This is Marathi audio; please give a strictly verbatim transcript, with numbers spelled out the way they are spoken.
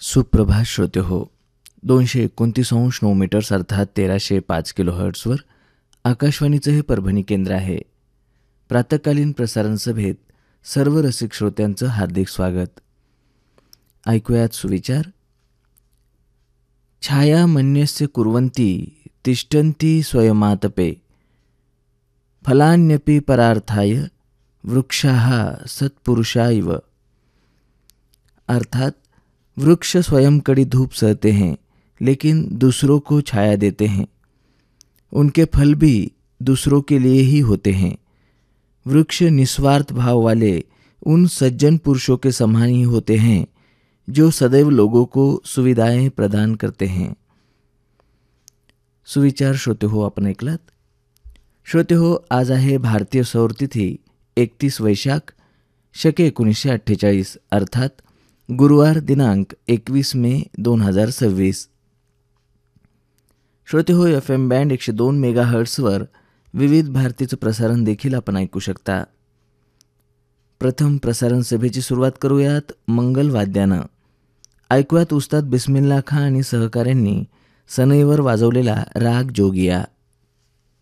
सुप्रभात श्रोते हो. दोनशे एकोणतीस अंश नऊ मीटर्स अर्थात तेराशे पाच किलो हर्ट्सवर आकाशवाणीचं हे परभणी केंद्र आहे. प्रातःकालीन प्रसारण सभेत सर्व रसिक श्रोत्यांचं हार्दिक स्वागत. ऐकूयात सुविचार. छाया मन्यस्य कुर्वन्ति तिष्ठन्ति स्वयमातपे फलान्यपि परार्थाय वृक्षाः सत्पुरुषा इव. अर्थात वृक्ष स्वयं कड़ी धूप सहते हैं लेकिन दूसरों को छाया देते हैं. उनके फल भी दूसरों के लिए ही होते हैं. वृक्ष निस्वार्थ भाव वाले उन सज्जन पुरुषों के समान ही होते हैं जो सदैव लोगों को सुविधाएं प्रदान करते हैं. सुविचार श्रोते हो आपण ऐकलात. श्रोते हो, आज आहे भारतीय सौर तिथी एकतीस वैशाख शके एकोणीसशे अठ्ठेचाळीस अर्थात गुरुवार दिनांक एकवीस मे दोन हजार सव्वीस. श्रोते हो, एफ एम बँड एकशे दोन मेगा हर्ट्सवर विविध भारतीचं प्रसारण देखील आपण ऐकू शकता. प्रथम प्रसारण सभेची सुरुवात करूयात मंगल वाद्यानं. ऐकूयात उस्ताद बिस्मिल्ला खां आणि सहकाऱ्यांनी सनईवर वाजवलेला राग जोगिया.